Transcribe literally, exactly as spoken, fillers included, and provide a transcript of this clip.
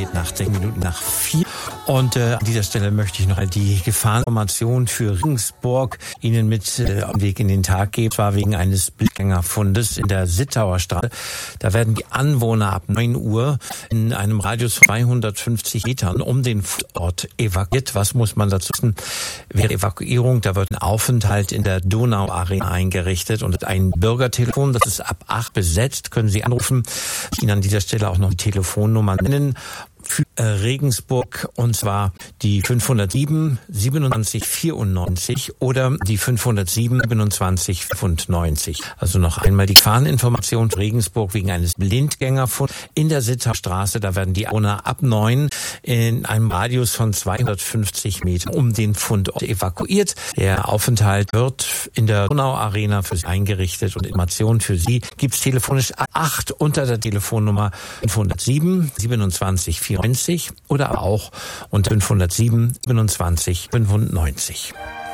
geht nach zehn Minuten nach vier. Und äh, an dieser Stelle möchte ich noch die Gefahreninformation für Regensburg Ihnen mit äh, am Weg in den Tag geben. Zwar wegen eines Blindgängerfundes in der Sittauer Straße. Da werden die Anwohner ab neun Uhr in einem Radius von zweihundertfünfzig Metern um den Ort evakuiert. Was muss man dazu wissen? Während der Evakuierung, da wird ein Aufenthalt in der Donau-Arena eingerichtet und ein Bürgertelefon, das ist ab acht besetzt, können Sie anrufen. Ich Ihnen an dieser Stelle auch noch die Telefonnummer nennen für Regensburg, und zwar die fünfhundertsieben siebenundzwanzig vierundneunzig oder die fünfhundertsieben siebenundzwanzig fünfundneunzig. Also noch einmal die Gefahreninformation für Regensburg wegen eines Blindgängerfunds in der Sittauer Straße. Da werden die Anwohner ab neun in einem Radius von zweihundertfünfzig Metern um den Fundort evakuiert. Der Aufenthalt wird in der Donau-Arena für Sie eingerichtet und Informationen für Sie gibt's telefonisch ab acht unter der Telefonnummer fünfhundertsieben siebenundzwanzig vierundneunzig oder auch unter fünfhundertsieben siebenundzwanzig fünfundneunzig.